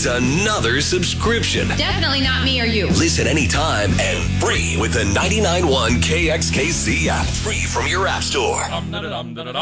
needs another subscription. Definitely not me or you. Listen anytime and free with the 99.1 KXKC app. Free from your app store.